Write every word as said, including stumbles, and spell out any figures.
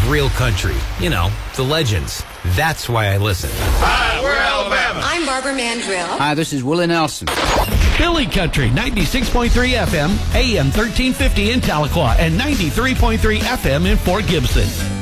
of real country. You know, the legends. That's why I listen. Hi, we're Alabama. I'm Barbara Mandrill. Hi, this is Willie Nelson. Philly Country, ninety-six point three F M, A M thirteen fifty in Tahlequah, and ninety-three point three F M in Fort Gibson.